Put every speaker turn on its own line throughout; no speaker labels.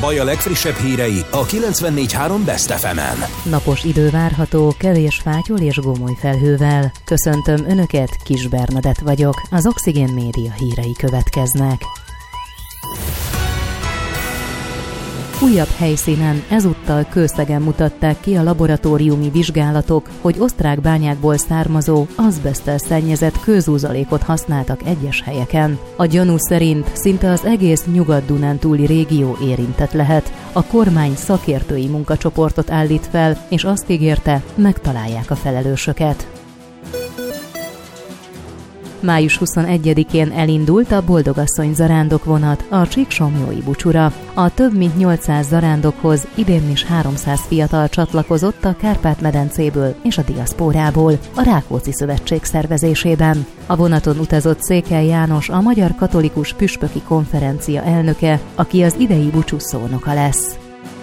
Baj a legfrissebb hírei a 94.3 Best FM-en.
Napos idő várható, kevés fátyol és gomoly felhővel. Köszöntöm Önöket, Kis Bernadett vagyok. Az Oxigén Média hírei következnek. Újabb helyszínen, ezúttal Kőszegen mutatták ki a laboratóriumi vizsgálatok, hogy osztrák bányákból származó, azbeszttel szennyezett kőzúzalékot használtak egyes helyeken. A gyanú szerint szinte az egész Nyugat-Dunántúli régió érintett lehet. A kormány szakértői munkacsoportot állít fel, és azt ígérte, megtalálják a felelősöket. Május 21-én elindult a Boldogasszony zarándokvonat a Csíksomlyói búcsúra. A több mint 800 zarándokhoz idén is 300 fiatal csatlakozott a Kárpát-medencéből és a diaszpórából, a Rákóczi Szövetség szervezésében. A vonaton utazott Székely János, a Magyar Katolikus Püspöki Konferencia elnöke, aki az idei búcsú szónoka lesz.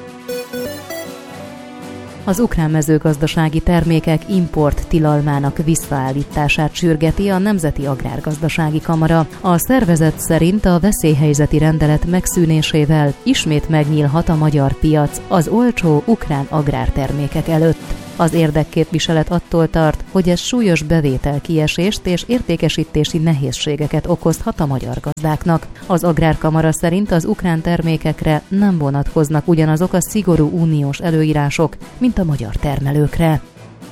Az ukrán mezőgazdasági termékek import tilalmának visszaállítását sürgeti a Nemzeti Agrárgazdasági Kamara. A szervezet szerint a veszélyhelyzeti rendelet megszűnésével ismét megnyílhat a magyar piac az olcsó ukrán agrártermékek előtt. Az érdekképviselet attól tart, hogy ez súlyos bevételkiesést és értékesítési nehézségeket okozhat a magyar gazdáknak. Az Agrárkamara szerint az ukrán termékekre nem vonatkoznak ugyanazok a szigorú uniós előírások, mint a magyar termelőkre.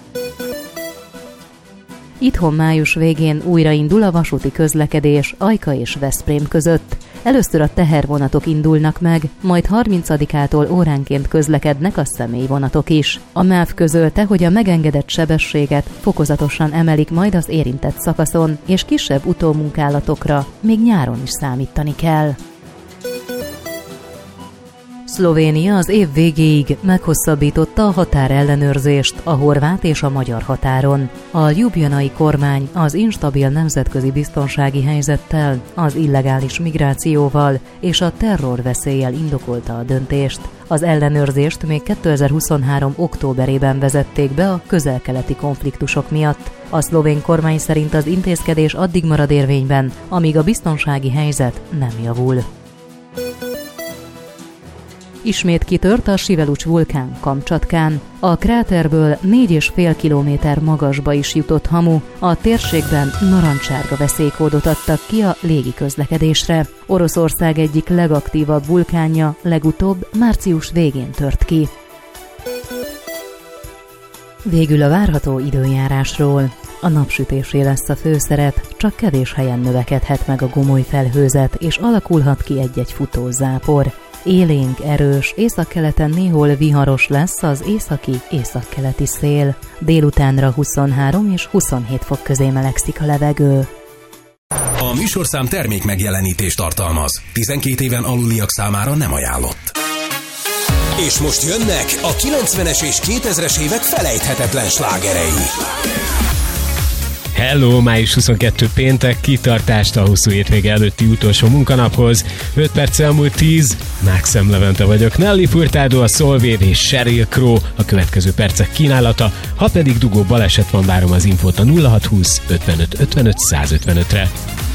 Itthon május végén újraindul a vasúti közlekedés Ajka és Veszprém között. Először a tehervonatok indulnak meg, majd 30-ától óránként közlekednek a személyvonatok is. A MÁV közölte, hogy a megengedett sebességet fokozatosan emelik majd az érintett szakaszon, és kisebb utómunkálatokra még nyáron is számítani kell. Szlovénia az év végéig meghosszabbította a határellenőrzést a horvát és a magyar határon. A ljubljanai kormány az instabil nemzetközi biztonsági helyzettel, az illegális migrációval és a terrorveszéllyel indokolta a döntést. Az ellenőrzést még 2023. októberében vezették be a közel-keleti konfliktusok miatt. A szlovén kormány szerint az intézkedés addig marad érvényben, amíg a biztonsági helyzet nem javul. Ismét kitört a Sivelucs vulkán Kamcsatkán. A kráterből 4,5 kilométer magasba is jutott hamu. A térségben narancssárga veszélykódot adtak ki a légiközlekedésre. Oroszország egyik legaktívabb vulkánja legutóbb március végén tört ki. Végül a várható időjárásról. A napsütésé lesz a főszerep, csak kevés helyen növekedhet meg a gomoly felhőzet, és alakulhat ki egy-egy futózápor. Élénk, erős, északkeleten néhol viharos lesz az északi-északkeleti szél. Délutánra 23 és 27 fok közé melegszik a levegő.
A műsorszám termék megjelenítést tartalmaz. 12 éven aluliak számára nem ajánlott. És most jönnek a 90-es és 2000-es évek felejthetetlen slágerei.
Hello, május 22 péntek, kitartást a hosszú hétvége előtti utolsó munkanaphoz. 5 perc elmúlt 10, Maxem Levente vagyok, Nelly Furtado, a Solvéd és Sheryl Crow a következő percek kínálata, ha pedig dugó baleset van, várom az infót a 0620 55 55 155-re.